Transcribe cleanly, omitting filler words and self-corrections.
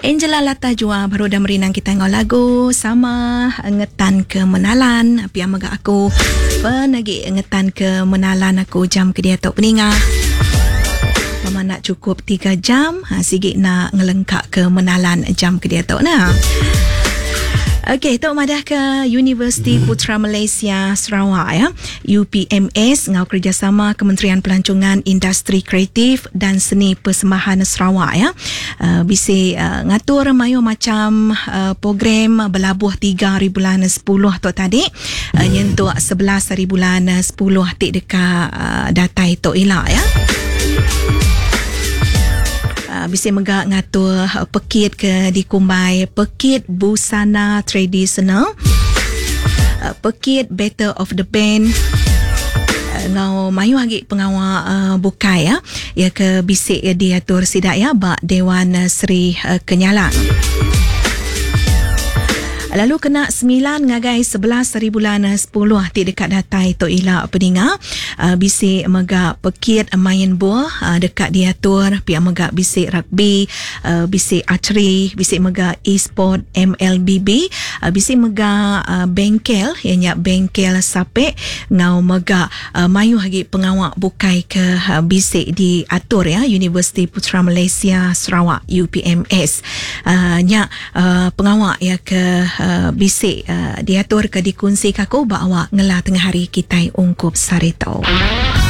Angela Lata jua baru dah merinang kita ngau lagu sama ngetan ke menalan api amaga aku penagi ngetan ke menalan aku jam ke dia tok peninga mama nak cukup 3 jam sikit nak ngelengkak ke menalan jam ke dia tok nah. Okey, tok madah ke Universiti Putra Malaysia Sarawak ya. UPMS ngau kerjasama Kementerian Pelancongan Industri Kreatif dan Seni Persembahan Sarawak ya. Bisi ngatur mayu macam program berlabuh 3 hari bulan 10 tok tadi. Nyentuk 11 hari bulan 10 tik dekat datai tok elak ya. Bisa megak ngatur pekit ke dikumbai pekit busana tradisional pekit Battle of the Band ngau mayu lagi pengawal bukai ya ke bisik diatur sidak ya bak Dewan Seri Kenyalang. Lalu kena 9 ngagai 11 hari bulan 10 di dekat datai Tok Elak Peninga. Bisik megak pekit main bola dekat diatur pihak megak bisik rugby, bisik archery, bisik megak e-sport MLBB, bisik megak bengkel ianya bengkel sapek ngau megak mayu lagi pengawak bukai ke bisik diatur ya Universiti Putra Malaysia Sarawak UPMS. Nya pengawak ya ke bisik diatur ke dikongsi kaku bahawa ngelah tengah hari kita ungkup sarito.